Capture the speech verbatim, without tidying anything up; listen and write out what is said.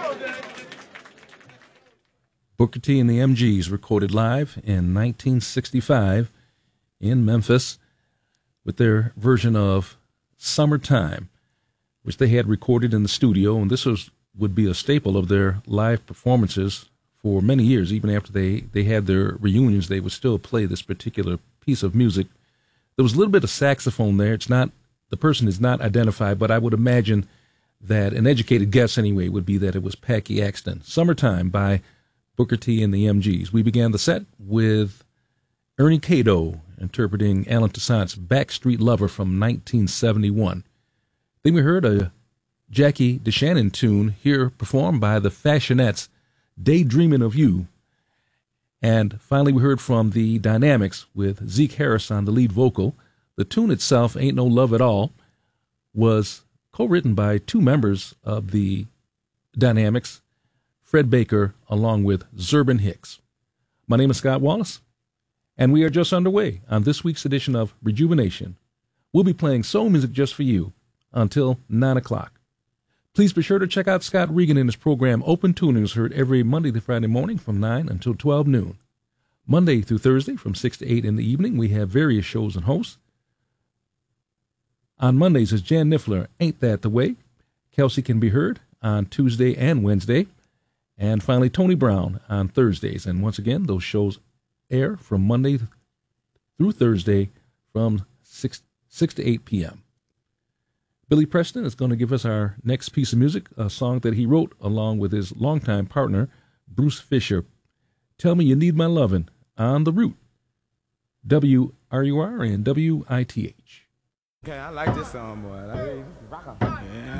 Booker T and the M Gs recorded live in nineteen sixty-five in Memphis with their version of Summertime, which they had recorded in the studio, and this was would be a staple of their live performances for many years. Even after they, they had their reunions, they would still play this particular piece of music. There was a little bit of saxophone there. It's not, the person is not identified, but I would imagine that an educated guess anyway would be that it was Packy Axton. Summertime by Booker T and the M Gs. We began the set with Ernie Cato interpreting Alan Toussaint's Backstreet Lover from nineteen seventy-one. Then we heard a Jackie DeShannon tune here performed by the Fashionettes, Daydreaming of You. And finally we heard from the Dynamics with Zeke Harris on the lead vocal. The tune itself, Ain't No Love at All, was co-written by two members of the Dynamics, Fred Baker, along with Zerban Hicks. My name is Scott Wallace, and we are just underway on this week's edition of Rejuvenation. We'll be playing soul music just for you until nine o'clock. Please be sure to check out Scott Regan and his program Open Tunings, heard every Monday to Friday morning from nine until twelve noon. Monday through Thursday from six to eight in the evening, we have various shows and hosts. On Mondays is Jan Niffler, Ain't That the Way? Kelsey can be heard on Tuesday and Wednesday. And finally, Tony Brown on Thursdays. And once again, those shows air from Monday through Thursday from six, six to eight p.m. Billy Preston is going to give us our next piece of music, a song that he wrote along with his longtime partner, Bruce Fisher. Tell Me You Need My Lovin' on the Root. W R U R and W I T H. Okay, I like this song, boy. I like it. Yeah.